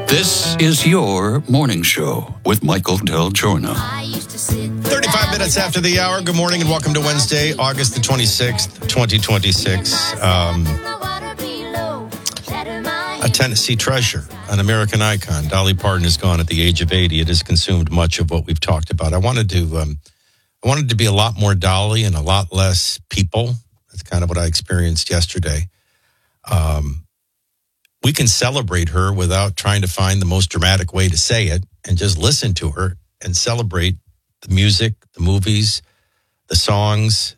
This is your morning show with Michael Del Giorno. 35 minutes after the hour. Good morning and welcome to Wednesday, August the 26th, 2026. A Tennessee treasure, an American icon. Dolly Parton is gone at the age of 80. It has consumed much of what we've talked about. I wanted to be a lot more Dolly and a lot less people. That's kind of what I experienced yesterday. We can celebrate her without trying to find the most dramatic way to say it and just listen to her and celebrate the music, the movies, the songs,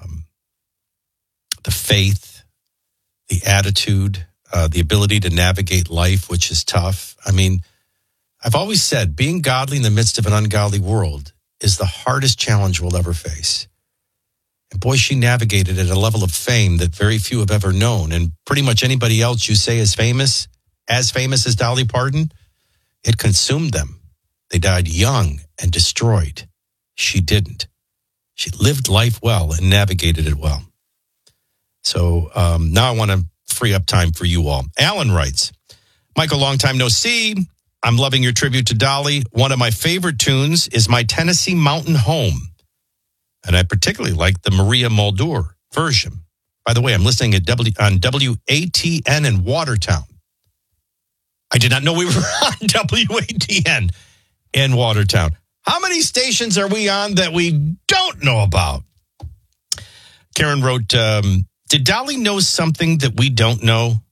the faith, the attitude, the ability to navigate life, which is tough. I mean, I've always said being godly in the midst of an ungodly world is the hardest challenge we'll ever face. And boy, she navigated at a level of fame that very few have ever known. And pretty much anybody else you say is famous as Dolly Parton, it consumed them. They died young and destroyed. She didn't. She lived life well and navigated it well. So now I want to free up time for you all. Alan writes, Michael, long time no see. I'm loving your tribute to Dolly. One of my favorite tunes is My Tennessee Mountain Home. And I particularly like the Maria Muldaur version. By the way, I'm listening on WATN in Watertown. I did not know we were on WATN in Watertown. How many stations are we on that we don't know about? Karen wrote, did Dolly know something that we don't know?